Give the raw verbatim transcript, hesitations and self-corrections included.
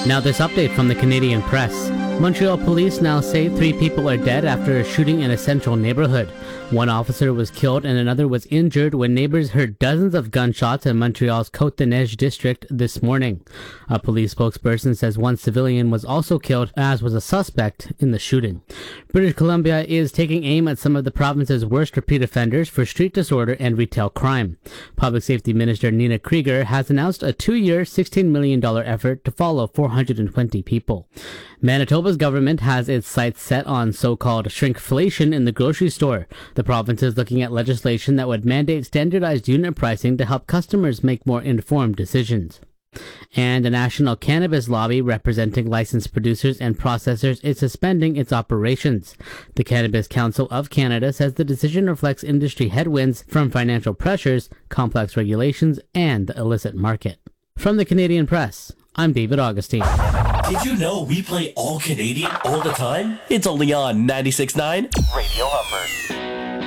Now this update from the Canadian Press. Montreal police now say three people are dead after a shooting in a central neighborhood. One officer was killed and another was injured when neighbors heard dozens of gunshots in Montreal's Côte-des-Neiges district this morning. A police spokesperson says one civilian was also killed, as was a suspect in the shooting. British Columbia is taking aim at some of the province's worst repeat offenders for street disorder and retail crime. Public Safety Minister Nina Krieger has announced a two-year, sixteen million dollars effort to follow four hundred twenty people. Manitoba's government has its sights set on so-called shrinkflation in the grocery store. The province is looking at legislation that would mandate standardized unit pricing to help customers make more informed decisions. And the national cannabis lobby representing licensed producers and processors is suspending its operations. The Cannabis Council of Canada says the decision reflects industry headwinds from financial pressures, complex regulations, and the illicit market. From the Canadian Press, I'm David Augustine. Did you know we play all Canadian all the time? It's only on ninety-six point nine Radio Humber.